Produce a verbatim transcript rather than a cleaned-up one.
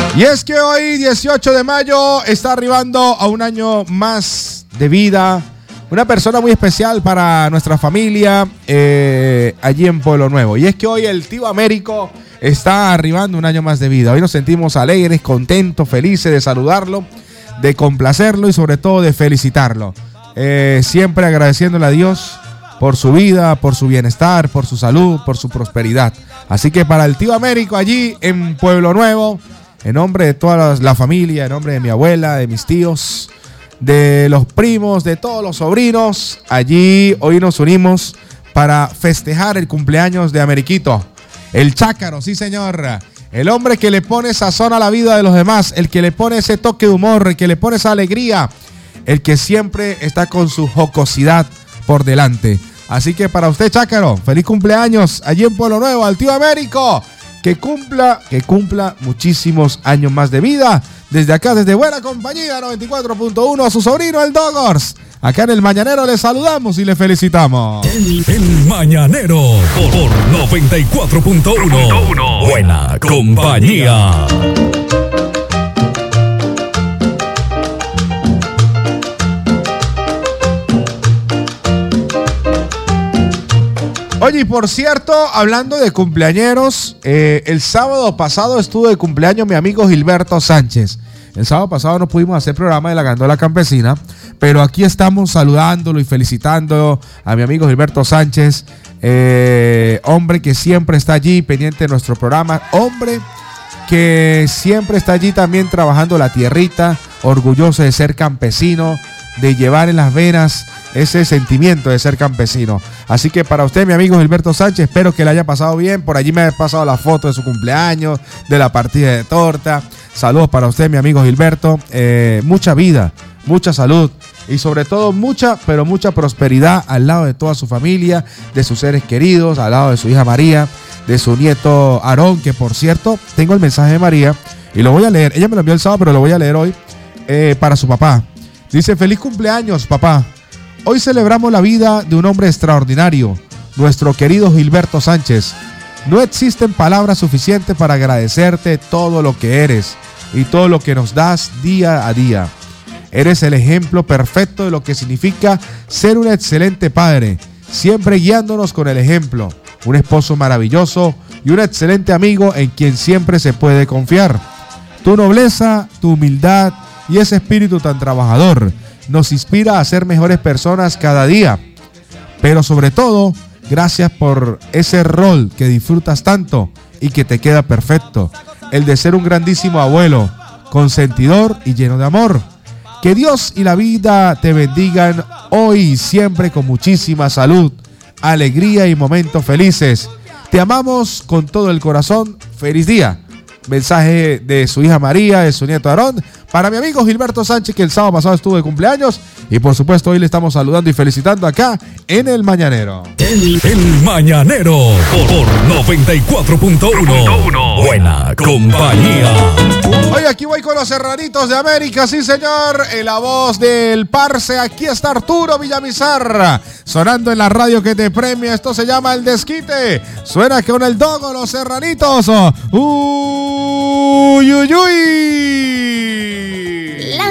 Y es que hoy, dieciocho de mayo, está arribando a un año más de vida. Una persona muy especial para nuestra familia eh, allí en Pueblo Nuevo. Y es que hoy el tío Américo está arribando un año más de vida. Hoy nos sentimos alegres, contentos, felices de saludarlo, de complacerlo y sobre todo de felicitarlo. Eh, siempre agradeciéndole a Dios por su vida, por su bienestar, por su salud, por su prosperidad. Así que para el tío Américo allí en Pueblo Nuevo, en nombre de toda la familia, en nombre de mi abuela, de mis tíos, de los primos, de todos los sobrinos, allí hoy nos unimos para festejar el cumpleaños de Ameriquito, el chácaro, sí señor, el hombre que le pone sazón a la vida de los demás, el que le pone ese toque de humor, el que le pone esa alegría, el que siempre está con su jocosidad por delante. Así que para usted, chácaro, feliz cumpleaños allí en Pueblo Nuevo, al tío Américo, que cumpla, que cumpla muchísimos años más de vida. Desde acá, desde Buena Compañía noventa y cuatro punto uno, a su sobrino el Dogors. Acá en el Mañanero le saludamos y le felicitamos. El, el Mañanero por, por noventa y cuatro punto uno. Buena Compañía. Oye, y por cierto, hablando de cumpleañeros, eh, el sábado pasado estuvo de cumpleaños mi amigo Gilberto Sánchez. El sábado pasado no pudimos hacer programa de la Gandola Campesina, pero aquí estamos saludándolo y felicitando a mi amigo Gilberto Sánchez, eh, hombre que siempre está allí pendiente de nuestro programa, hombre que siempre está allí también trabajando la tierrita, orgulloso de ser campesino, de llevar en las venas ese sentimiento de ser campesino. Así que para usted, mi amigo Gilberto Sánchez, espero que le haya pasado bien. Por allí me ha pasado la foto de su cumpleaños, de la partida de torta. Saludos para usted, mi amigo Gilberto. Eh, mucha vida, mucha salud y sobre todo mucha, pero mucha prosperidad al lado de toda su familia, de sus seres queridos, al lado de su hija María, de su nieto Aarón, que por cierto, tengo el mensaje de María y lo voy a leer. Ella me lo envió el sábado, pero lo voy a leer hoy eh, para su papá. Dice: feliz cumpleaños, papá. Hoy celebramos la vida de un hombre extraordinario, nuestro querido Gilberto Sánchez. No existen palabras suficientes para agradecerte todo lo que eres y todo lo que nos das día a día. Eres el ejemplo perfecto de lo que significa ser un excelente padre, siempre guiándonos con el ejemplo, un esposo maravilloso y un excelente amigo en quien siempre se puede confiar. Tu nobleza, tu humildad y ese espíritu tan trabajador nos inspira a ser mejores personas cada día. Pero sobre todo, gracias por ese rol que disfrutas tanto y que te queda perfecto, el de ser un grandísimo abuelo, consentidor y lleno de amor. Que Dios y la vida te bendigan hoy y siempre con muchísima salud, alegría y momentos felices. Te amamos con todo el corazón. Feliz día. Mensaje de su hija María, de su nieto Aarón, para mi amigo Gilberto Sánchez, que el sábado pasado estuvo de cumpleaños. Y por supuesto hoy le estamos saludando y felicitando acá en el Mañanero. El, el Mañanero por, por noventa y cuatro punto uno. Buena Compañía. Hoy aquí voy con los Serranitos de América, sí señor. En la voz del Parce, aquí está Arturo Villamizar, sonando en la radio que te premia. Esto se llama El Desquite. Suena con el Dogo, los Serranitos. Uy, uy, uy.